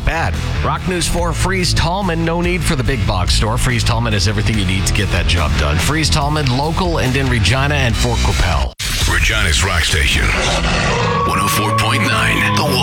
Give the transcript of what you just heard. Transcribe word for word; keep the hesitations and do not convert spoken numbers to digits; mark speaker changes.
Speaker 1: not bad. Rock News four, Freeze Tallman. No need for the big box store. Freeze Tallman has everything you need to get that job done. Freeze Tallman, local and in Regina and Fort Qu'Appelle.
Speaker 2: Regina's Rock Station. one oh four point nine, The Wolf.